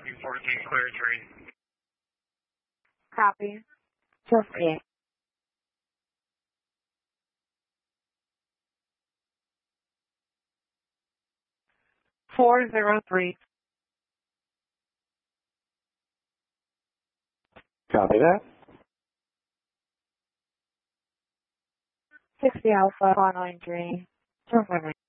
14, clear tree. Copy. Feel free. 403. Copy that. 60 Alpha 493. Confirming.